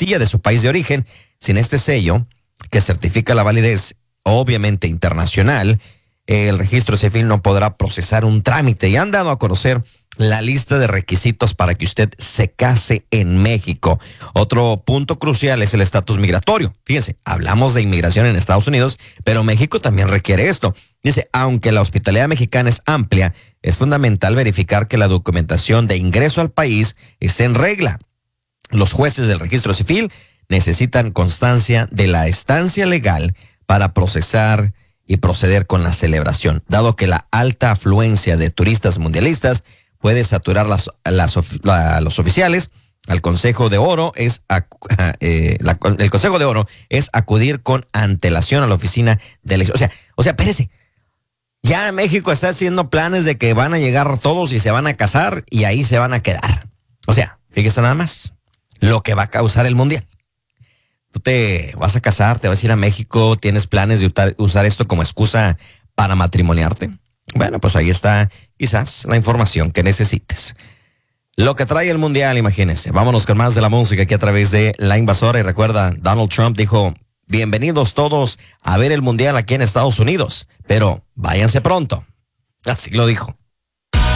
apostilla de su país de origen. Sin este sello, que certifica la validez, obviamente internacional, el registro civil no podrá procesar un trámite. Y han dado a conocer la lista de requisitos para que usted se case en México. Otro punto crucial es el estatus migratorio. Fíjense, hablamos de inmigración en Estados Unidos, pero México también requiere esto. Dice, aunque la hospitalidad mexicana es amplia, es fundamental verificar que la documentación de ingreso al país esté en regla. Los jueces del registro civil necesitan constancia de la estancia legal para procesar y proceder con la celebración, dado que la alta afluencia de turistas mundialistas puede saturar los oficiales. El Consejo de Oro es acudir con antelación a la oficina de elección. O sea, espérese. Ya México está haciendo planes de que van a llegar todos y se van a casar y ahí se van a quedar. O sea, fíjese nada más lo que va a causar el mundial. Tú te vas a casar, te vas a ir a México, tienes planes de usar esto como excusa para matrimoniarte. Bueno, pues ahí está quizás la información que necesites. Lo que trae el mundial, imagínense. Vámonos con más de la música aquí a través de La Invasora. Y recuerda, Donald Trump dijo, bienvenidos todos a ver el mundial aquí en Estados Unidos, pero váyanse pronto. Así lo dijo.